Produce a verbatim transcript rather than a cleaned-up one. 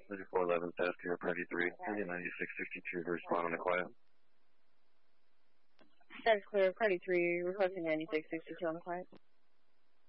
thirty-four eleven, status clear, party three, ninety-six sixty-two to respond on the quiet. Status clear, party three, requesting ninety-six sixty-two on the quiet.